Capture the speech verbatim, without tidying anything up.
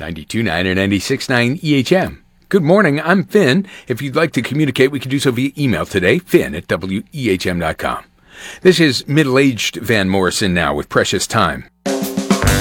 ninety-two point nine or ninety-six point nine E H M. Good morning, I'm Finn. If you'd like to communicate, we can do so via email today, finn at W E H M dot com. This is middle-aged Van Morrison now with Precious Time.